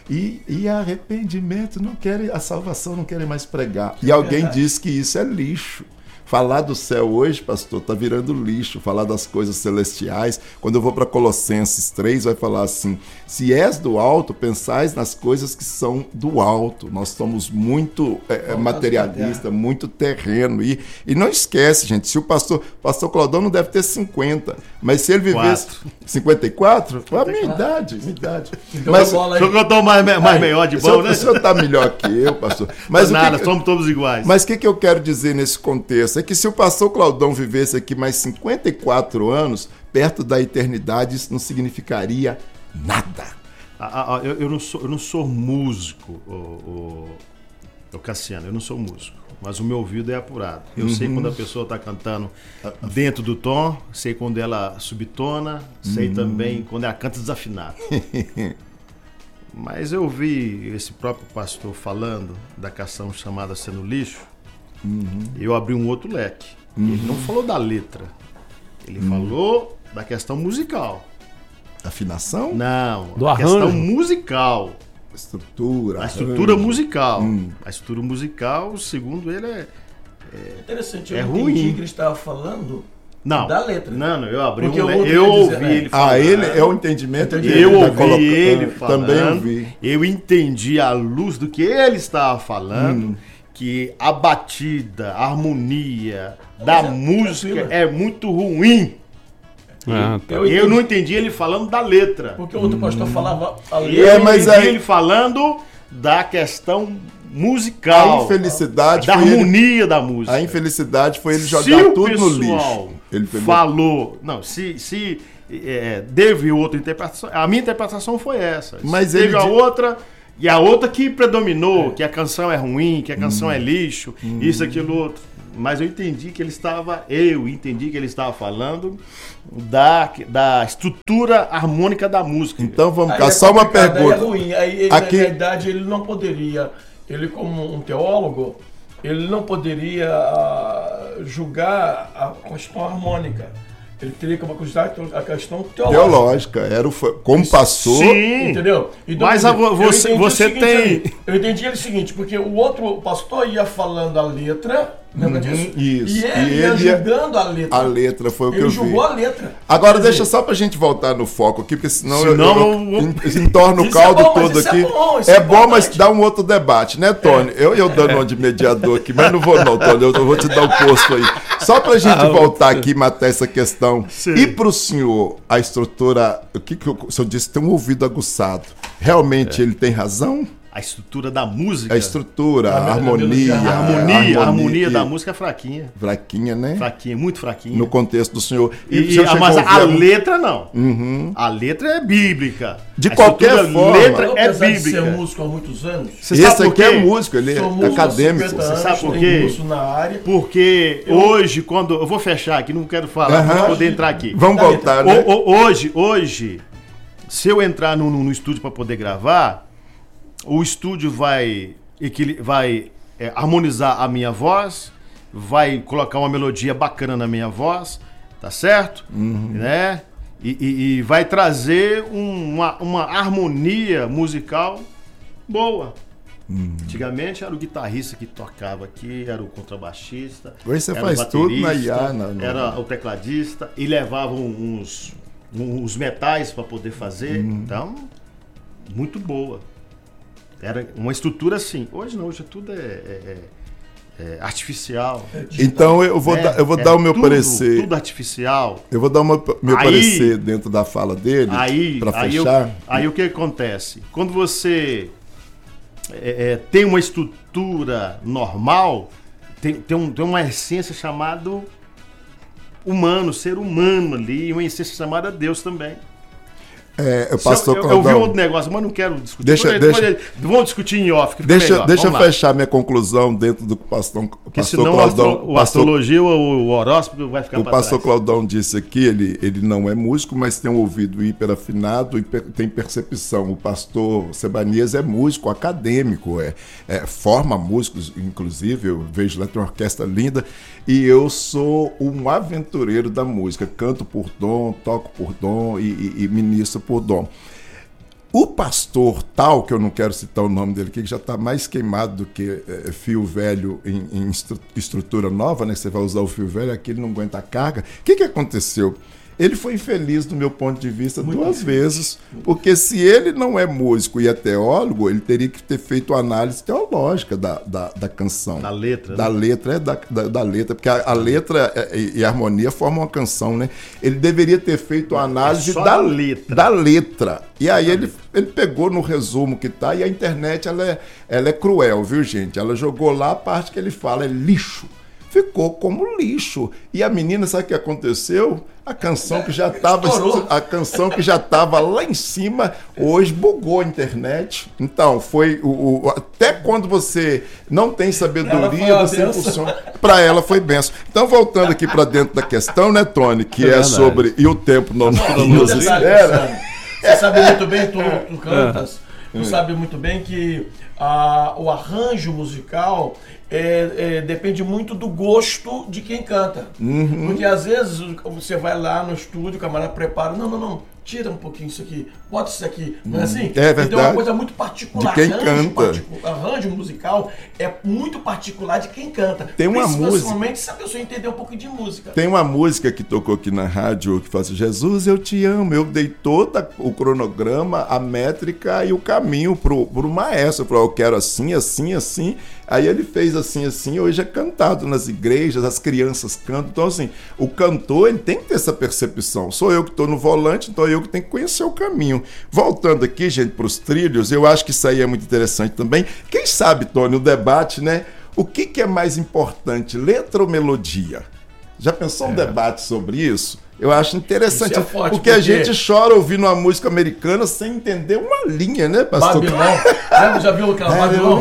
E arrependimento, não querem, a salvação não querem mais pregar. E alguém diz que isso é lixo. Falar do céu hoje, pastor, está virando lixo. Falar das coisas celestiais. Quando eu vou para Colossenses 3, vai falar assim: se és do alto, pensais nas coisas que são do alto. Nós somos muito materialistas, muito terreno. E não esquece, gente, se o pastor Claudão não deve ter 50, mas se ele vivesse 54, foi a minha idade. Então, mas o senhor que eu estou mais melhor de bom, né? O senhor está melhor que eu, pastor. Mas nada, somos todos iguais. Mas o que eu quero dizer nesse contexto? É que se o pastor Claudão vivesse aqui mais 54 anos, perto da eternidade, isso não significaria nada. Eu não sou músico, o Cassiano, eu não sou músico, mas o meu ouvido é apurado. Eu sei quando a pessoa está cantando dentro do tom, sei quando ela subtona, sei também quando ela canta desafinado. Mas eu vi esse próprio pastor falando da canção chamada Sendo Lixo. Eu abri um outro leque. Ele não falou da letra, ele falou da questão musical. Afinação? Não, do a arranjo. questão musical. A estrutura Musical. A estrutura musical, segundo ele, é interessante. Eu ruim. entendi que ele estava falando da letra. Não, eu abri porque um leque. Eu ouvi ele falando. Ele é o entendimento dele. Eu ouvi ele falando. Também ouvi. Eu entendi à luz do que ele estava falando. Que a batida, a harmonia da música é muito ruim. Eu não entendi ele falando da letra. Porque o outro pastor falava a letra. Eu entendi ele falando da questão musical. A infelicidade da harmonia da música. A infelicidade foi ele jogar tudo no lixo. Ele falou. Não, se teve outra interpretação. A minha interpretação foi essa. Mas teve a outra. E a outra que predominou, que a canção é ruim, que a canção é lixo, isso, aquilo, outro. Mas eu entendi que ele estava falando da estrutura harmônica da música. Então vamos cá, só uma pergunta. Aí é ruim. Aí, na verdade, ele não poderia, ele como um teólogo, ele não poderia julgar a questão harmônica. Ele teria que acusar a questão teológica. Era como passou. Sim. Entendeu? Então, mas você tem. Eu entendi ele o seguinte, porque o outro pastor ia falando a letra, lembra disso? Isso. E ele ia julgando a letra. A letra foi o que eu vi. Ele julgou a letra. Agora deixa só pra gente voltar no foco aqui, porque senão eu entorno o caldo todo aqui. É bom, mas dá um outro debate, né, Tony? Eu dando uma de mediador aqui, mas não vou não, Tony. Eu vou te dar o posto aí. Só pra gente voltar aqui e matar essa questão. Sim. E pro senhor, a estrutura, o senhor disse que tem um ouvido aguçado. Realmente ele tem razão? A estrutura da música. A estrutura, a harmonia. A harmonia da música é fraquinha. Fraquinha, né? Fraquinha, muito fraquinha. No contexto do senhor. Mas a letra não. A letra é bíblica. De qualquer forma. A letra é bíblica. De ser músico há muitos anos. Esse aqui é músico, ele é acadêmico. Você sabe por quê? Na área. Porque hoje, quando... Eu vou fechar aqui, não quero falar, para poder entrar aqui. Vamos voltar, né? Hoje, se eu entrar no estúdio para poder gravar, o estúdio vai harmonizar a minha voz, vai colocar uma melodia bacana na minha voz, tá certo? Né? E vai trazer uma harmonia musical boa. Antigamente era o guitarrista que tocava aqui, era o contrabaixista. Hoje você faz tudo na IA. Era o tecladista e levava uns metais para poder fazer. Então, muito boa. Era uma estrutura assim. Hoje não, hoje tudo é artificial. Então eu vou dar o meu parecer. Tudo artificial. Eu vou dar o meu parecer dentro da fala dele, para fechar. Aí o que acontece? Quando você tem uma estrutura normal, tem uma essência chamada humano, ser humano ali, e uma essência chamada Deus também. Eu vi outro negócio, mas não quero discutir. Vamos discutir em off. Deixa eu fechar minha conclusão dentro do pastor senão Claudão. O astrologia ou o horóscopo vai ficar para trás. O pastor Claudão disse aqui, ele não é músico, mas tem um ouvido hiperafinado e tem percepção. O pastor Sebanias é músico acadêmico, forma músicos, inclusive, eu vejo lá, tem uma orquestra linda, e eu sou um aventureiro da música, canto por dom, toco por dom e ministro por dom. O pastor tal, que eu não quero citar o nome dele aqui, que já está mais queimado do que fio velho em estrutura nova, né? Você vai usar o fio velho, aqui ele não aguenta a carga. O que aconteceu? Ele foi infeliz, do meu ponto de vista, duas vezes, porque se ele não é músico e é teólogo, ele teria que ter feito análise teológica da canção. Da letra. Da letra, da letra, porque a letra e a harmonia formam uma canção, né? Ele deveria ter feito a análise da letra. E aí ele pegou no resumo que tá, e a internet ela é cruel, viu, gente? Ela jogou lá a parte que ele fala, é lixo. Ficou como lixo. E a menina, sabe o que aconteceu? A canção que já estava lá em cima, hoje bugou a internet. Então, foi até quando você não tem sabedoria, você funciona. Para ela foi benção. Então, voltando aqui para dentro da questão, né, Tony, que é sobre e o tempo não nos espera. Você sabe muito bem, tu cantas, tu sabe muito bem que o arranjo musical depende muito do gosto de quem canta. Porque às vezes você vai lá no estúdio, o camarada prepara, não, tira um pouquinho isso aqui, bota isso aqui, não é assim? É verdade. Então é uma coisa muito particular. De quem canta. Arranjo musical é muito particular de quem canta. Tem uma música. Principalmente se a pessoa entender um pouco de música. Tem uma música que tocou aqui na rádio que fala assim, Jesus, eu te amo. Eu dei todo o cronograma, a métrica e o caminho pro maestro. Falou, eu quero assim, assim, assim. Aí ele fez assim, assim, hoje é cantado nas igrejas, as crianças cantam. Então, assim, o cantor, ele tem que ter essa percepção. Sou eu que estou no volante, então eu que tenho que conhecer o caminho. Voltando aqui, gente, para os trilhos, eu acho que isso aí é muito interessante também. Quem sabe, Tony, o debate, né? O que é mais importante, letra ou melodia? Já pensou um debate sobre isso? Eu acho interessante, isso é forte, porque a gente chora ouvindo uma música americana sem entender uma linha, né, pastor? Babilão. Já viu aquela Babilão?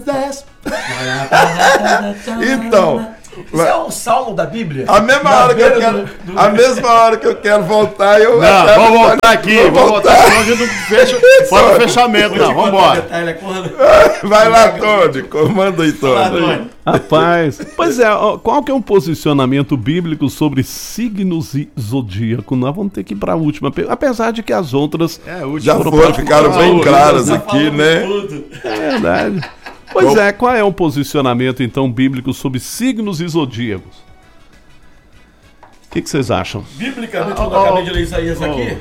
Então, isso é um salmo da Bíblia? A mesma hora que eu quero voltar, vamos voltar aqui, senão a gente não fecha, fora o fechamento, não, vamos embora. Vai lá, Tony, comanda aí, Tony. Rapaz, pois é, qual que é um posicionamento bíblico sobre signos e zodíaco? Nós vamos ter que ir para a última, apesar de que as outras já ficaram bem claras aqui, né? É verdade. Pois qual é o posicionamento, então, bíblico sobre signos e zodíacos? O que vocês acham? Biblicamente, quando eu acabei de ler Isaías aqui,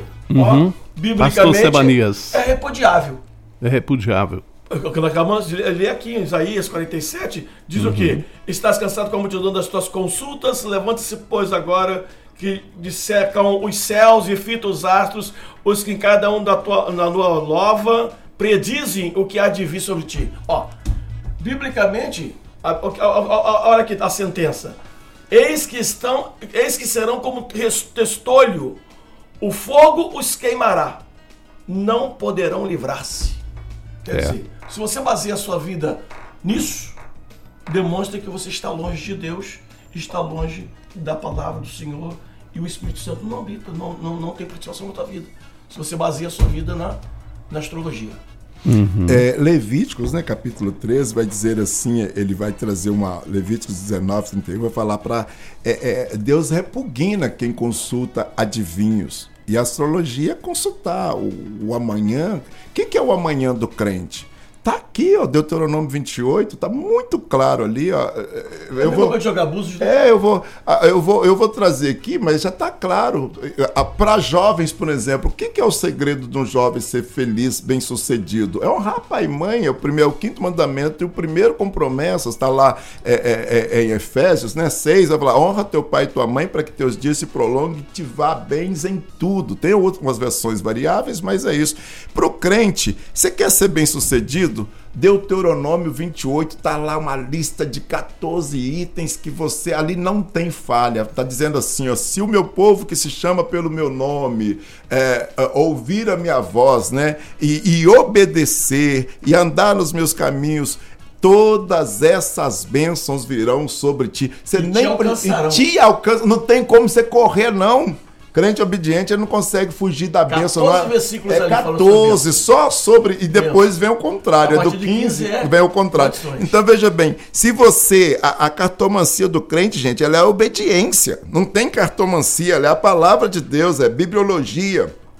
biblicamente é repudiável. É repudiável. Quando acabamos de ler aqui em Isaías 47, diz o quê? Estás cansado com a multidão das tuas consultas, levante-se, pois, agora que dissecam os céus e fitam os astros, os que em cada um na lua nova predizem o que há de vir sobre ti. Biblicamente, olha aqui a sentença. Eis que serão como testolho, o fogo os queimará, não poderão livrar-se. Quer dizer, se você baseia a sua vida nisso, demonstra que você está longe de Deus, está longe da palavra do Senhor, e o Espírito Santo não habita, não tem participação na tua vida. Se você baseia a sua vida na astrologia. Levíticos, né, capítulo 13, vai dizer assim, ele vai trazer Levíticos 19, 31, vai falar para Deus repugna quem consulta adivinhos. E a astrologia é consultar o amanhã. O que é o amanhã do crente? Tá aqui, Deuteronômio 28, tá muito claro ali, Eu vou jogar abusos. Eu vou trazer aqui, mas já tá claro. Para jovens, por exemplo, o que é o segredo de um jovem ser feliz, bem-sucedido? É honrar pai e mãe, é o quinto mandamento e o primeiro com promessas, está lá em Efésios, né, 6, vai falar, honra teu pai e tua mãe para que teus dias se prolonguem e te vá bens em tudo. Tem outras versões variáveis, mas é isso. Pro crente, você quer ser bem-sucedido? Deuteronômio 28, tá lá uma lista de 14 itens que você ali não tem falha. Tá dizendo assim, se o meu povo que se chama pelo meu nome ouvir a minha voz, né, e obedecer e andar nos meus caminhos, todas essas bênçãos virão sobre ti. Você nem te alcança, não tem como você correr, não. Crente obediente, ele não consegue fugir da bênção. 14 versículos ali 14, só sobre, e depois vem o contrário. Do 15 vem o contrário. Então, veja bem, se você, a cartomancia do crente, gente, ela é a obediência. Não tem cartomancia, ela é a palavra de Deus, é bibliologia.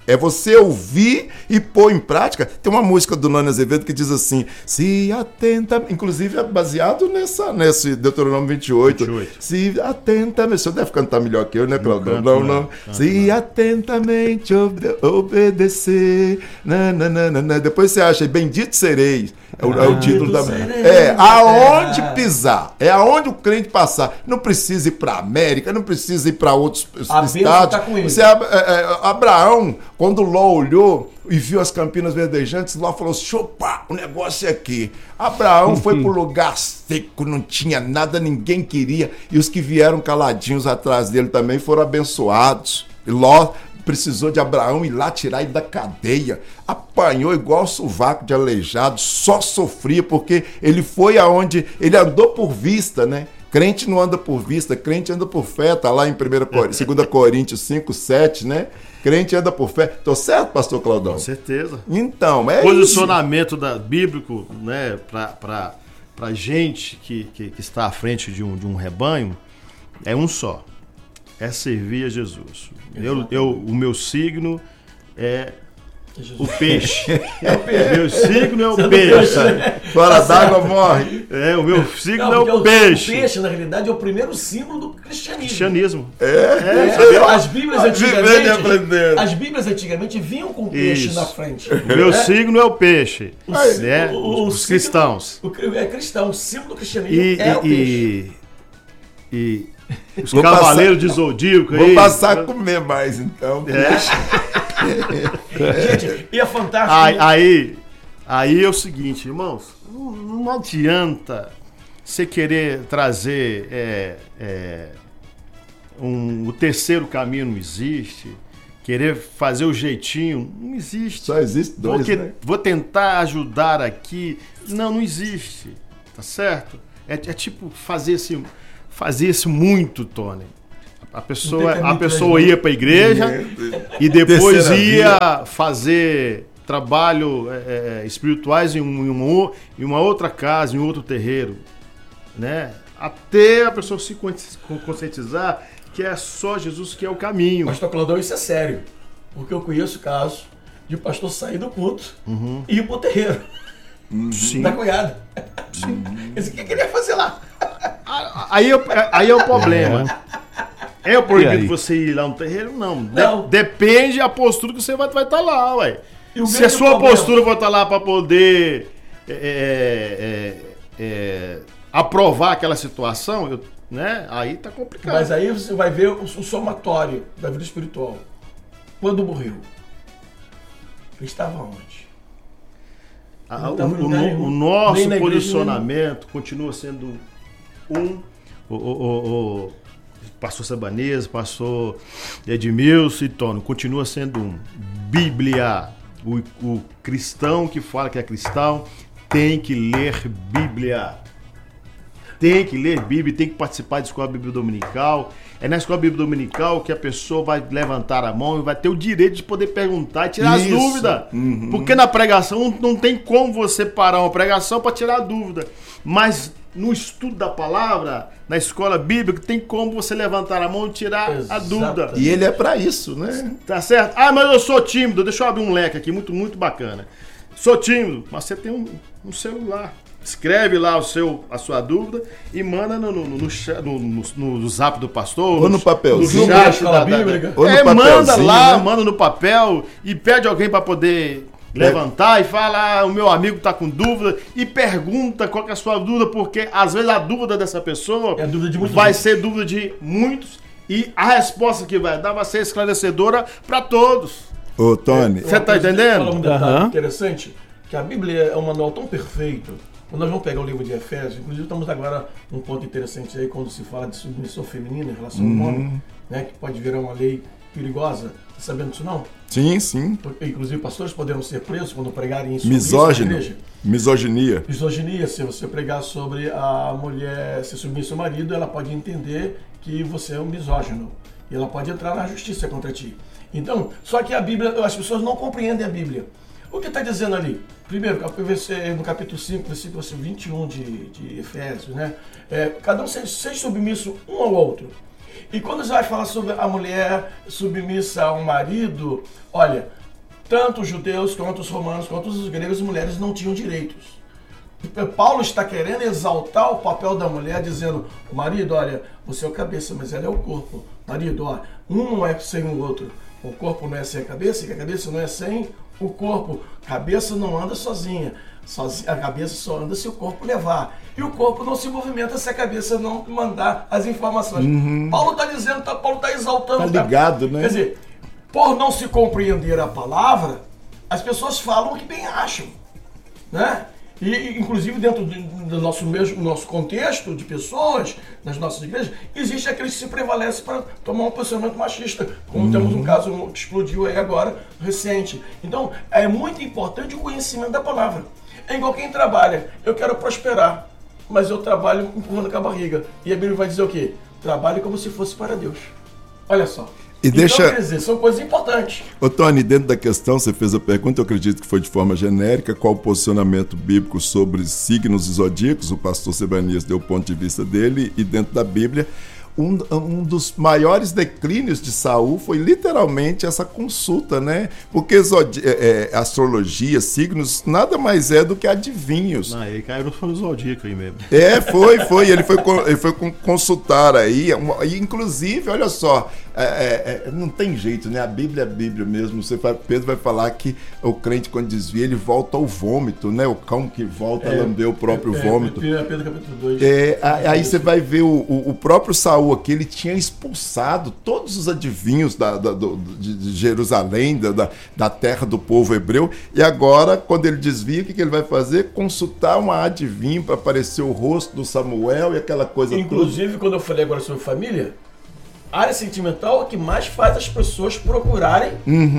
É você ouvir e pôr em prática. Tem uma música do Nani Azevedo que diz assim, se atenta, inclusive é baseado nesse Deuteronômio 28. Se atentamente, o senhor deve cantar melhor que eu, né, Claudão? Não. Se atentamente obedecer, depois você acha, bendito sereis. É o título da... aonde pisar. É aonde o crente passar. Não precisa ir para a América, não precisa ir para outros estados. Tá com ele. Abraão, quando Ló olhou e viu as campinas verdejantes, Ló falou, opa, o negócio é aqui. Abraão foi para o lugar seco, não tinha nada, ninguém queria. E os que vieram caladinhos atrás dele também foram abençoados. E Ló precisou de Abraão ir lá tirar ele da cadeia. Apanhou igual sovaco de aleijado, só sofria, porque ele foi aonde... Ele andou por vista, né? Crente não anda por vista, crente anda por fé. Tá lá em 2 Coríntios 5, 7, né? Crente anda por fé. Tô certo, pastor Claudão? Com certeza. Então, posicionamento bíblico, né, pra gente que está à frente de um rebanho, é um só. É servir a Jesus. O meu signo é o peixe. Meu signo é o peixe. Fora d'água morre. O meu signo é o peixe. O peixe, na realidade, é o primeiro símbolo do cristianismo. As Bíblias antigamente vinham com peixe na frente. O meu signo é o peixe. Os cristãos. É cristão. O símbolo do cristianismo é o peixe. Os cavaleiros de Zodíaco aí. Vou passar a comer mais, então. Gente, e é fantástico. Aí é o seguinte, irmãos. Não adianta você querer trazer o terceiro caminho, não existe. Querer fazer o jeitinho, não existe. Só existe dois, né? Vou tentar ajudar aqui. Não existe. Tá certo? É tipo fazer isso muito, Tony. A pessoa ia para a igreja e depois ia fazer trabalho espirituais em uma outra casa, em outro terreiro, né? Até a pessoa se conscientizar que é só Jesus que é o caminho. Pastor Claudão, isso é sério, porque eu conheço casos de pastor sair do culto e ir pro terreiro. Sim. Da cunhada. Sim. O que queria fazer lá? Aí é o problema. É proibido você ir lá no terreiro? Não. Depende da postura que você vai estar lá, ué. Se a sua postura vai estar lá para poder aprovar aquela situação, né? Aí tá complicado. Mas aí você vai ver o somatório da vida espiritual. Quando morreu, ele estava onde? O nosso posicionamento continua sendo o pastor Sabanês, pastor Edmilson e Tony, continua sendo Bíblia. O cristão que fala que é cristão tem que ler Bíblia. Tem que ler Bíblia, tem que participar da escola bíblica dominical. É na escola bíblica dominical que a pessoa vai levantar a mão e vai ter o direito de poder perguntar e tirar as dúvidas. Porque na pregação não tem como você parar uma pregação para tirar a dúvida. Mas no estudo da palavra, na escola bíblica, tem como você levantar a mão e tirar a dúvida. E ele é para isso, né? Tá certo? Mas eu sou tímido. Deixa eu abrir um leque aqui, muito, muito bacana. Sou tímido, mas você tem um celular. Escreve lá a sua dúvida e manda no zap do pastor. Ou no papelzinho. No chat da Bíblia. Manda lá, né? Manda no papel e pede alguém para poder levantar e fala, o meu amigo está com dúvida e pergunta qual que é a sua dúvida, porque às vezes a dúvida dessa pessoa vai ser dúvida de muitos e a resposta que vai dar vai ser esclarecedora para todos. Ô, Tony. Você está entendendo? Fala um detalhe interessante, que a Bíblia é um manual tão perfeito. Quando nós vamos pegar o livro de Efésios, inclusive estamos agora num ponto interessante aí, quando se fala de submissão feminina em relação ao homem, né, que pode virar uma lei perigosa. Tá sabendo disso não? Sim, sim. Inclusive pastores poderão ser presos quando pregarem isso. Misoginia. Misoginia, se você pregar sobre a mulher ser submissa ao marido, ela pode entender que você é um misógino. E ela pode entrar na justiça contra ti. Então, só que a Bíblia, as pessoas não compreendem a Bíblia. O que está dizendo ali? Primeiro, no capítulo 5, versículo 21 de Efésios, né? Cada um seja submisso um ao outro. E quando já vai falar sobre a mulher submissa ao marido, olha, tanto os judeus quanto os romanos, quanto os gregos, as mulheres não tinham direitos. Paulo está querendo exaltar o papel da mulher, dizendo, o marido, olha, você é o cabeça, mas ela é o corpo. Marido, ó, um não é sem o outro. O corpo não é sem a cabeça, e a cabeça não é sem o corpo. A cabeça não anda sozinha. A cabeça só anda se o corpo levar. E o corpo não se movimenta se a cabeça não mandar as informações. Paulo está dizendo, Paulo está exaltando. Tá ligado, né? Quer dizer, por não se compreender a palavra, as pessoas falam o que bem acham, né? E, inclusive, dentro do nosso contexto de pessoas, nas nossas igrejas, existe aqueles que se prevalecem para tomar um posicionamento machista, como temos um caso que explodiu aí agora, recente. Então, é muito importante o conhecimento da palavra. É igual quem trabalha. Eu quero prosperar, mas eu trabalho empurrando com a barriga. E a Bíblia vai dizer o quê? Trabalhe como se fosse para Deus. Olha só. E então, deixa... quer dizer, são coisas importantes. Ô Tony, dentro da questão, você fez a pergunta, eu acredito que foi de forma genérica, qual o posicionamento bíblico sobre signos zodíacos, o pastor Sebanias deu o ponto de vista dele, e dentro da Bíblia, um dos maiores declínios de Saul foi literalmente essa consulta, né? Porque astrologia, signos, nada mais é do que adivinhos. Não, ele caiu no zodíaco aí mesmo. Foi. Ele foi consultar aí. E, inclusive, olha só, não tem jeito, né? A Bíblia é a Bíblia mesmo. Pedro vai falar que o crente, quando desvia, ele volta ao vômito, né? O cão que volta a lamber o próprio vômito. Pedro capítulo 2. Aí você vai ver o próprio Saul aqui, ele tinha expulsado todos os adivinhos de Jerusalém, da terra do povo hebreu, e agora, quando ele desvia, o que ele vai fazer? Consultar uma adivinha para aparecer o rosto do Samuel e aquela coisa. Inclusive, quando eu falei agora sobre família, a área sentimental é o que mais faz as pessoas procurarem.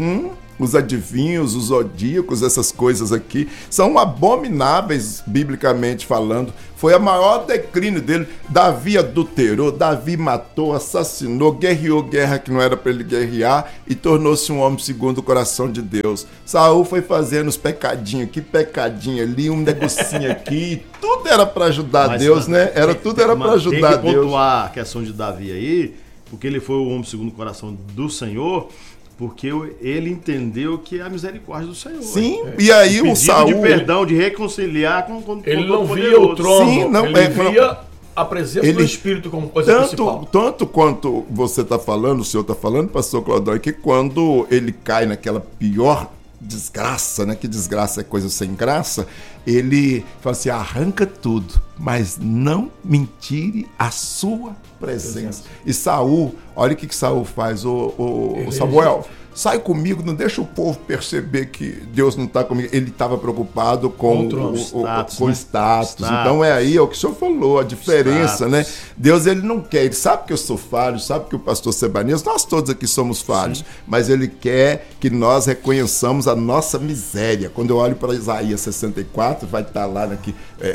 Os adivinhos, os zodíacos, essas coisas aqui, são abomináveis, biblicamente falando. Foi a maior declínio dele. Davi adulterou, Davi matou, assassinou, guerreou guerra que não era para ele guerrear e tornou-se um homem segundo o coração de Deus. Saul foi fazendo os pecadinhos aqui, pecadinho ali, um negocinho aqui, tudo era para ajudar Deus, né? Tudo era para ajudar Deus. Tem que pontuar a questão de Davi aí, porque ele foi o homem segundo o coração do Senhor, porque ele entendeu que é a misericórdia do Senhor. Sim, e aí o Saul... de perdão, de reconciliar com ele não via o trono, sim, não, ele via a presença do Espírito como coisa principal. Tanto quanto você está falando, o senhor está falando, pastor Claudão, é que quando ele cai naquela pior desgraça, né? Que desgraça é coisa sem graça, ele fala assim, arranca tudo, mas não me tire a sua presença. E Saul, olha o que Saul faz, o Samuel, sai comigo, não deixa o povo perceber que Deus não está comigo. Ele estava preocupado com o status. Então é o que o senhor falou, a diferença, né? Deus, ele não quer, ele sabe que eu sou falho, sabe que o pastor Sebanias, nós todos aqui somos falhos, mas ele quer que nós reconheçamos a nossa miséria. Quando eu olho para Isaías 64, vai estar lá aqui,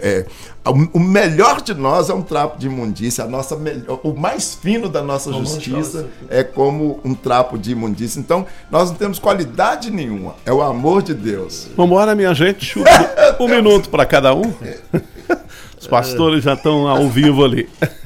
o melhor de nós é um trapo de imundícia, o mais fino da nossa justiça é como um trapo de imundícia. Então, nós não temos qualidade nenhuma, é o amor de Deus. Vamos embora, minha gente, um minuto para cada um. Os pastores já estão ao vivo ali.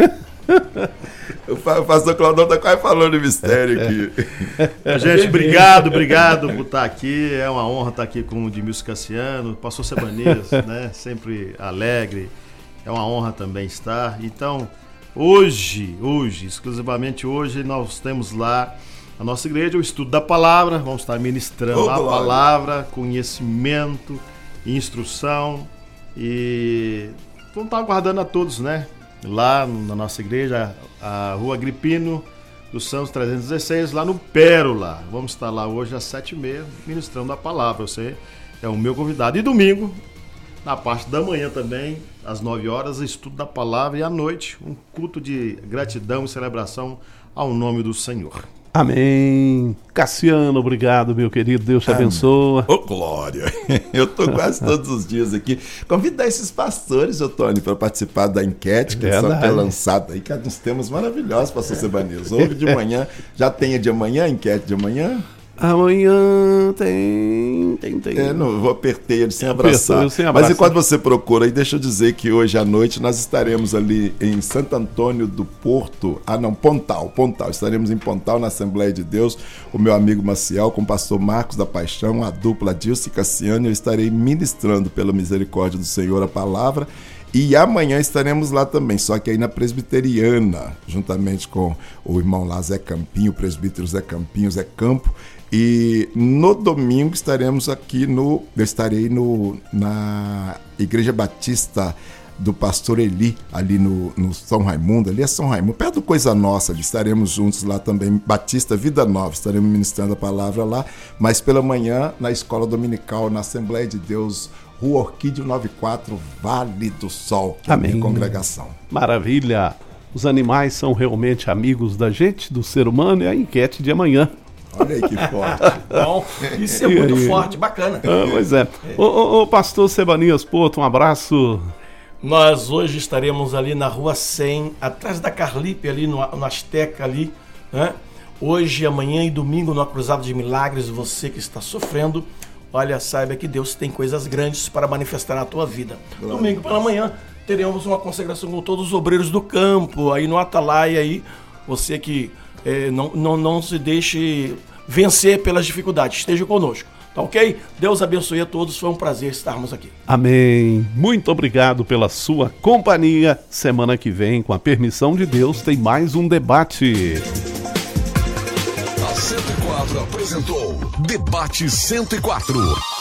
O pastor Claudão está quase falando de mistério aqui. Gente, obrigado por estar aqui. É uma honra estar aqui com o Edmilson Cassiano, o pastor Sebanias, né? Sempre alegre. É uma honra também estar. Então, hoje, exclusivamente hoje, nós temos lá a nossa igreja, o estudo da palavra. Vamos estar ministrando a palavra, conhecimento, instrução. E vamos estar aguardando a todos, né? Lá na nossa igreja, a Rua Agripino dos Santos 316, lá no Pérola. Vamos estar lá hoje às 7h30 ministrando a palavra. Você é o meu convidado. E domingo, na parte da manhã também, às 9h, estudo da palavra, e à noite, um culto de gratidão e celebração ao nome do Senhor. Amém. Cassiano, obrigado, meu querido. Deus te abençoa. Ô, glória. Eu estou quase todos os dias aqui. Convidar esses pastores, ô Tony, para participar da enquete que está lançada aí, que é uns temas maravilhosos, pastor Sebanias. Houve de manhã, já tem a de amanhã, a enquete de amanhã? Amanhã tem. Não, eu apertei ele sem abraçar. Sem Mas enquanto você procura aí, deixa eu dizer que hoje à noite nós estaremos ali em Santo Antônio do Porto. Pontal. Estaremos em Pontal, na Assembleia de Deus. O meu amigo Maciel, com o pastor Marcos da Paixão, a dupla Dilce e Cassiano. Eu estarei ministrando pela misericórdia do Senhor a palavra. E amanhã estaremos lá também, só que aí na Presbiteriana, juntamente com o irmão lá, Zé Campinho, o presbítero Zé Campinho, Zé Campo. E no domingo estaremos aqui eu estarei na Igreja Batista do Pastor Eli, ali no São Raimundo, ali é São Raimundo, perto do Coisa Nossa, ali estaremos juntos lá também, Batista Vida Nova, estaremos ministrando a palavra lá, mas pela manhã na Escola Dominical, na Assembleia de Deus, Rua Orquídeo 94, Vale do Sol, que é a minha congregação. Maravilha! Os animais são realmente amigos da gente, do ser humano, e a enquete de amanhã. Olha aí que forte. Bom, isso é muito forte, bacana. Pois é. Ô, pastor Sebanias Porto, um abraço. Nós hoje estaremos ali na Rua 100, atrás da Carlipe, ali no Azteca, ali, né? Hoje, amanhã e domingo, no Cruzado de Milagres, você que está sofrendo, olha, saiba que Deus tem coisas grandes para manifestar na tua vida. Glória. Domingo pela manhã, teremos uma consagração com todos os obreiros do campo, aí no Atalaia, aí, você que não se deixe vencer pelas dificuldades, esteja conosco, tá ok? Deus abençoe a todos, foi um prazer estarmos aqui. Amém. Muito obrigado pela sua companhia. Semana que vem, com a permissão de Deus, tem mais um debate. A 104 apresentou Debate 104.